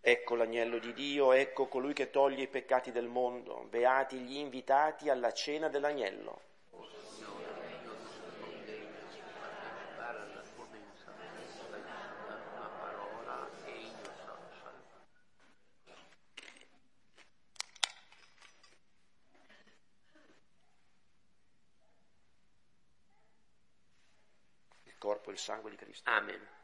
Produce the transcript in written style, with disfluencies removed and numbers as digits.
Ecco l'agnello di Dio, ecco colui che toglie i peccati del mondo. Beati gli invitati alla cena dell'agnello. O Signore, io non degno di partecipare alla tua mensa, una parola e io sarò salvato. Il corpo e il sangue di Cristo. Amen.